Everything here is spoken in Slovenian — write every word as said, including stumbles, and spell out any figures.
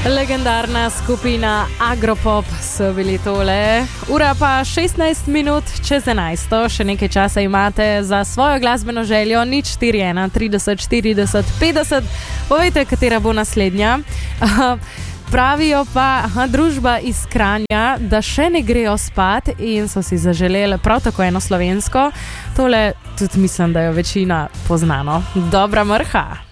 Legendarna skupina Agropop so bili tole. Ura pa šestnajst minut čez enajsto, še nekaj časa imate za svojo glasbeno željo. Nič štiri ena trideset štirideset petdeset. Povejte, katera bo naslednja. Pravijo pa aha, družba iz Kranja, da še ne grejo spat in so si zaželeli prav tako eno slovensko. Tole tudi mislim, da jo večina poznano. Dobra mrha!